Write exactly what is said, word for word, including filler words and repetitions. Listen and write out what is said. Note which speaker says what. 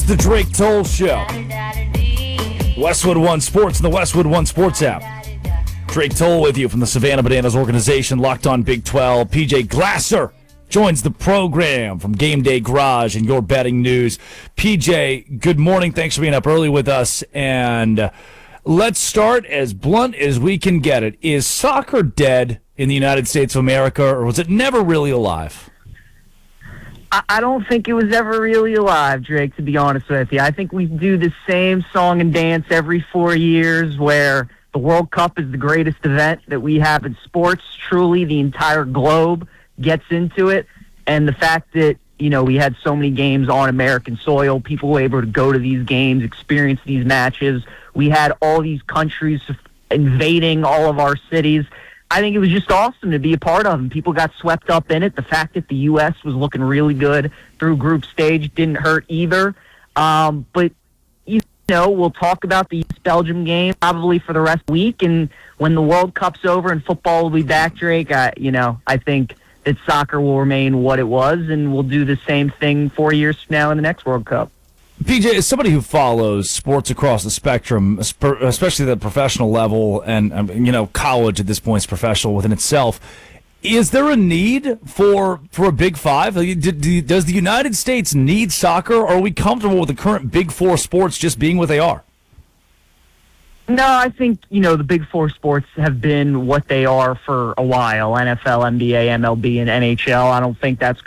Speaker 1: the Drake Toll Show. Westwood One Sports and the Westwood One Sports app. Drake Toll with you from the Savannah Bananas organization, Locked On Big twelve. P J Glasser joins the program from Game Day Garage and Your Betting News. P J, good morning. Thanks for being up early with us. And uh, let's start as blunt as we can get it. Is soccer dead in the United States of America, or was it never really alive?
Speaker 2: I don't think it was ever really alive, Drake, to be honest with you. I think we do the same song and dance every four years where the World Cup is the greatest event that we have in sports. Truly, the entire globe gets into it. And the fact that, you know, we had so many games on American soil, people were able to go to these games, experience these matches. We had all these countries invading all of our cities. I think it was just awesome to be a part of, and people got swept up in it. The fact that the U S was looking really good through group stage didn't hurt either. Um, but, you know, we'll talk about the Belgium game probably for the rest of the week, and when the World Cup's over and football will be back, Drake, I, you know, I think that soccer will remain what it was, and we'll do the same thing four years from now in the next World Cup.
Speaker 1: P J, as somebody who follows sports across the spectrum, especially the professional level, and um, you know, college at this point is professional within itself, is there a need for for a Big Five? Does the United States need soccer, or are we comfortable with the current Big Four sports just being what they are?
Speaker 2: No, I think, you know, the Big Four sports have been what they are for a while. N F L, N B A, M L B, and N H L. I don't think that's